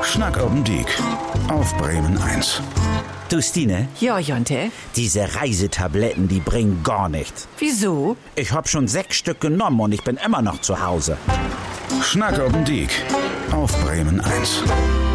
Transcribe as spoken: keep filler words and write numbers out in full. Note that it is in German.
Schnack oben Diek auf Bremen eins. Du, Stine? Ja, Jonte? Diese Reisetabletten, die bringen gar nichts. Wieso? Ich hab schon sechs Stück genommen und ich bin immer noch zu Hause. Schnack oben Diek auf Bremen eins.